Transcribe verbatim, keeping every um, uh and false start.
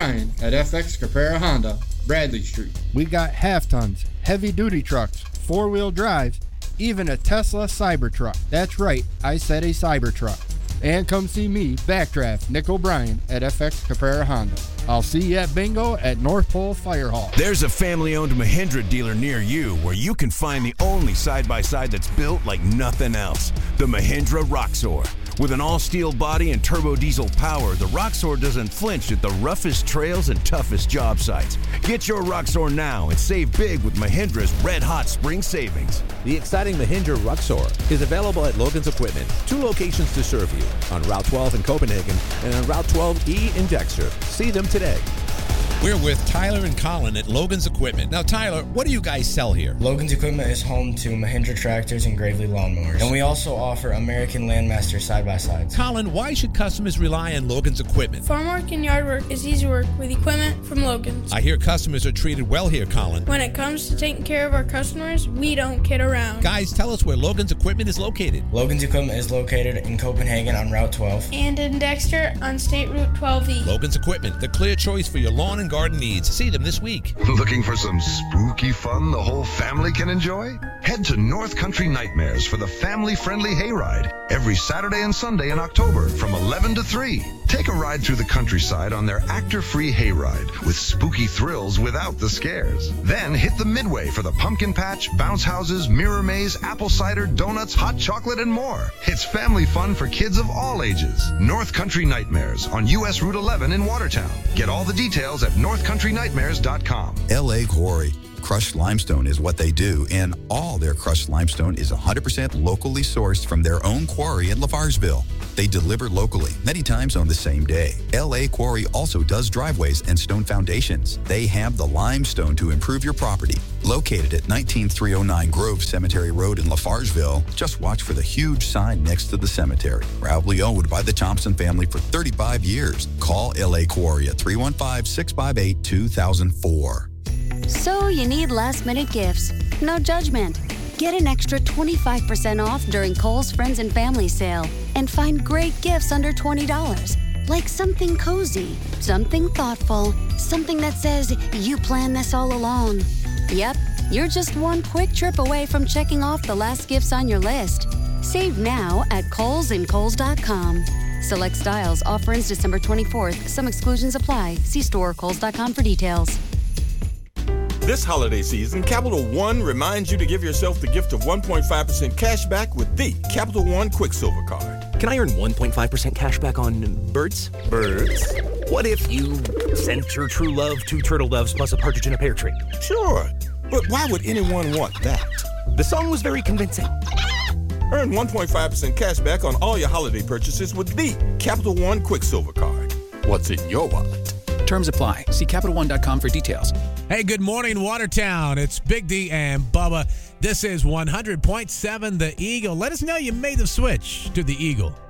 Bryan at F X Caprera Honda, Bradley Street. We got half-tons, heavy-duty trucks, four-wheel drives, even a Tesla Cybertruck. That's right, I said a Cybertruck. And come see me, Backdraft, Nick O'Brien, at F X Caprera Honda. I'll see you at bingo at North Pole Fire Hall. There's a family-owned Mahindra dealer near you where you can find the only side-by-side that's built like nothing else, the Mahindra Roxor. With an all-steel body and turbo diesel power, the Roxor doesn't flinch at the roughest trails and toughest job sites. Get your Roxor now and save big with Mahindra's red-hot spring savings. The exciting Mahindra Roxor is available at Logan's Equipment, two locations to serve you, on Route twelve in Copenhagen and on Route twelve E in Dexter. See them today. We're with Tyler and Colin at Logan's Equipment. Now, Tyler, what do you guys sell here? Logan's Equipment is home to Mahindra tractors and Gravely lawnmowers. And we also offer American Landmaster side-by-sides. Colin, why should customers rely on Logan's Equipment? Farm work and yard work is easy work with equipment from Logan's. I hear customers are treated well here, Colin. When it comes to taking care of our customers, we don't kid around. Guys, tell us where Logan's Equipment is located. Logan's Equipment is located in Copenhagen on Route twelve. And in Dexter on State Route twelve E. Logan's Equipment, the clear choice for your lawn and garden needs. See them this week. Looking for some spooky fun the whole family can enjoy? Head to North Country Nightmares for the family-friendly hayride every Saturday and Sunday in October from eleven to three. Take a ride through the countryside on their actor-free hayride with spooky thrills without the scares. Then hit the Midway for the pumpkin patch, bounce houses, mirror maze, apple cider, donuts, hot chocolate, and more. It's family fun for kids of all ages. North Country Nightmares on U S Route eleven in Watertown. Get all the details at north country nightmares dot com. L A Quarry. Crushed limestone is what they do, and all their crushed limestone is one hundred percent locally sourced from their own quarry in Lafarsville. They deliver locally, many times on the same day. L A Quarry also does driveways and stone foundations. They have the limestone to improve your property. Located at nineteen three oh nine Grove Cemetery Road in Lafarsville, just watch for the huge sign next to the cemetery. Proudly owned by the Thompson family for thirty-five years. Call L A Quarry at three one five, six five eight, two thousand four. So you need last-minute gifts. No judgment. Get an extra twenty-five percent off during Kohl's Friends and Family Sale and find great gifts under twenty dollars. Like something cozy, something thoughtful, something that says you planned this all along. Yep, you're just one quick trip away from checking off the last gifts on your list. Save now at Kohl's and Kohl's dot com. Select styles. Offer ends December twenty-fourth. Some exclusions apply. See store or Kohl's dot com for details. This holiday season, Capital One reminds you to give yourself the gift of one point five percent cash back with the Capital One Quicksilver Card. Can I earn one point five percent cash back on birds? Birds? What if you sent your true love two turtle doves plus a partridge in a pear tree? Sure, but why would anyone want that? The song was very convincing. Earn one point five percent cash back on all your holiday purchases with the Capital One Quicksilver Card. What's in your wallet? Terms apply. See Capital One dot com for details. Hey, good morning, Watertown. It's Big D and Bubba. This is one hundred point seven The Eagle. Let us know you made the switch to The Eagle.